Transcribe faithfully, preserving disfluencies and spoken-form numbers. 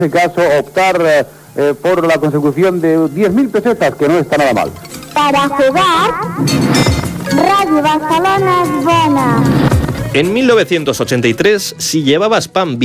En este caso, optar eh, eh, por la consecución de diez mil pesetas, que no está nada mal. Para jugar, Radio Barcelona es bona. En mil novecientos ochenta y tres, si llevabas pan